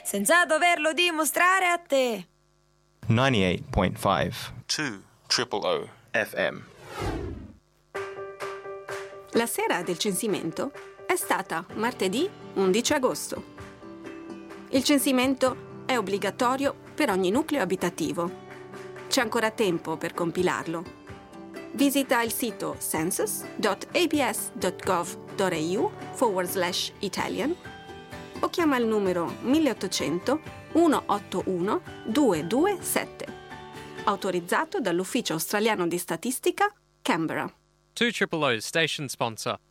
senza doverlo dimostrare a te. 98.5 2 FM. La sera del censimento è stata martedì 11 agosto. Il censimento è obbligatorio per ogni nucleo abitativo. C'è ancora tempo per compilarlo. Visita il sito census.abs.gov.au/Italian o chiama il numero 1800 181 227, autorizzato dall'Ufficio Australiano di Statistica, Canberra. 2 Station sponsor.